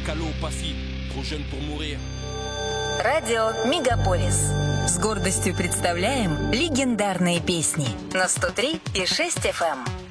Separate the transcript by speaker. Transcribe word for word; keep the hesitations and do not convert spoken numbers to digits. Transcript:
Speaker 1: Радио Мегаполис. С гордостью представляем легендарные песни на сто три и шесть эф эм.